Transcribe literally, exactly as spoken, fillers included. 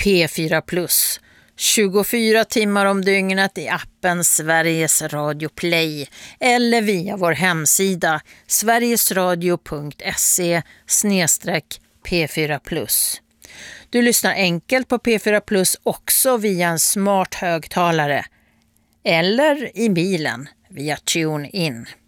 P fyra plus. tjugofyra timmar om dygnet i appen Sveriges Radio Play eller via vår hemsida sverigesradio punkt se snedstreck P fyra plus. Du lyssnar enkelt på P fyra plus också via en smart högtalare eller i bilen via TuneIn.